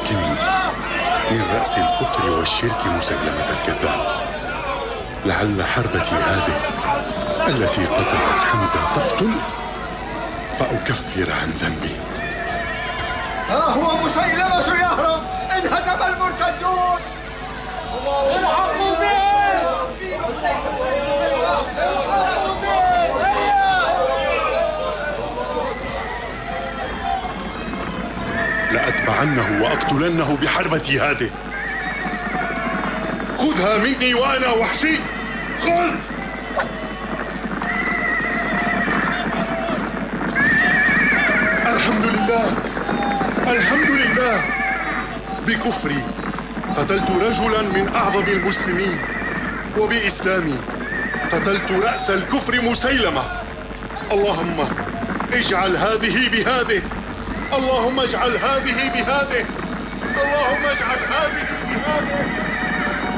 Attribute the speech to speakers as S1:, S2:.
S1: مكني من رأس الكفر والشرك مسيلمة الكذاب، لعل حربتي هذه التي قتلت حمزة تقتل فأكفر عن ذنبي.
S2: ها هو مسيلمة يهرب، انهزم المرتدون. الحقوا به!
S1: لأتبعنه وأقتلنه بحربتي هذه. خذها مني وأنا وحشي، خذ! الحمد لله، الحمد لله. بكفري قتلت رجلا من أعظم المسلمين، وبإسلامي قتلت رأس الكفر مسيلمة. اللهم اجعل هذه بهذه، اللهم اجعل هذه بهذه، اللهم اجعل هذه بهذه.